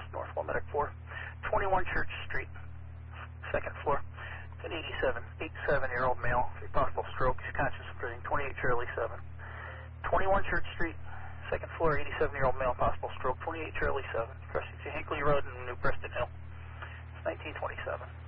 North Medic 4. 21 Church Street, second floor. An 87-year-old male, possible stroke. He's conscious and breathing. 28 Charlie 7. 21 Church Street, second floor. 87-year-old male, possible stroke. 28 Charlie 7. Preston Hinckley Road in New Preston Hill. 1927.